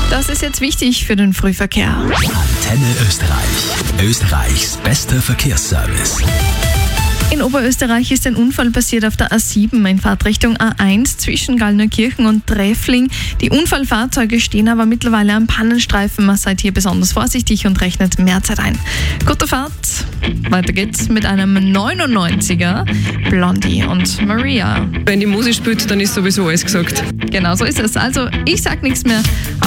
Das ist jetzt wichtig für den Frühverkehr. Antenne Österreich. Österreichs bester Verkehrsservice. In Oberösterreich ist ein Unfall passiert auf der A7 in Fahrtrichtung A1 zwischen Gallnerkirchen und Treffling. Die Unfallfahrzeuge stehen aber mittlerweile am Pannenstreifen. Man seid hier besonders vorsichtig und rechnet mehr Zeit ein. Gute Fahrt. Weiter geht's mit einem 99er, Blondie und Maria. Wenn die Musik spielt, dann ist sowieso alles gesagt. Genau so ist es. Also ich sag nichts mehr.